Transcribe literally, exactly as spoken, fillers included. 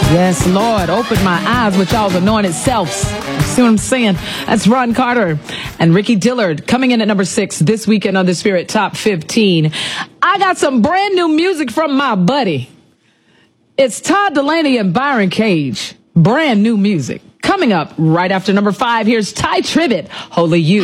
Yes, Lord, open my eyes with y'all's anointed selves. See what I'm saying? That's Ron Carter and Ricky Dillard coming in at number six this weekend on the Spirit Top fifteen. I got some brand new music from my buddy. It's Todd Delaney and Byron Cage. Brand new music. Coming up right after number five, here's Ty Tribbett, Holy You.